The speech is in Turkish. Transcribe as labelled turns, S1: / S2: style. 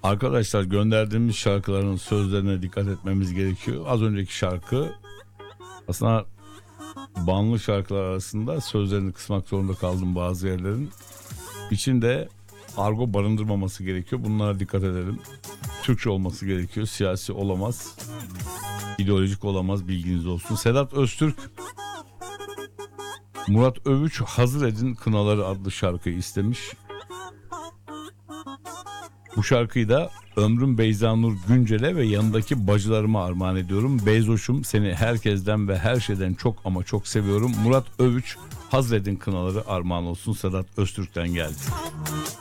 S1: Arkadaşlar, gönderdiğimiz şarkıların sözlerine dikkat etmemiz gerekiyor. Az önceki şarkı aslında banlı şarkılar arasında, sözlerini kısmak zorunda kaldım bazı yerlerin. İçinde argo barındırmaması gerekiyor. Bunlara dikkat edelim. Türkçe olması gerekiyor. Siyasi olamaz. İdeolojik olamaz, bilginiz olsun. Sedat Öztürk, Murat Övüç Hazır Edin Kınaları adlı şarkıyı istemiş. Bu şarkıyı da Ömrüm Beyzanur Güncel'e ve yanındaki bacılarıma armağan ediyorum. Beyzoş'um, seni herkesten ve her şeyden çok ama çok seviyorum. Murat Övüç Hazır Edin Kınaları armağan olsun. Sedat Öztürk'ten geldi.